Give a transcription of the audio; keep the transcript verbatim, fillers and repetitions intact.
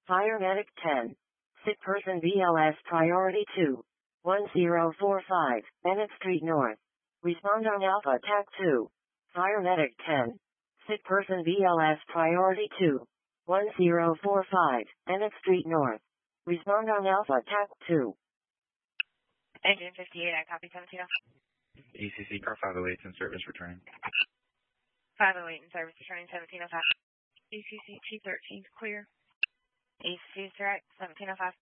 Fire Medic ten. Sick person B L S priority two. one zero four five, Bennett Street North. Respond on Alpha T A C two. Fire Medic ten. Sick person B L S priority two. one zero four five, Bennett Street North. Respond on Alpha T A C two. Engine fifty-eight, I copy seventeen oh five. E C C car five oh eight in service returning. five oh eight in service returning seventeen oh five. E C C T thirteen, clear. E C C direct seventeen oh five.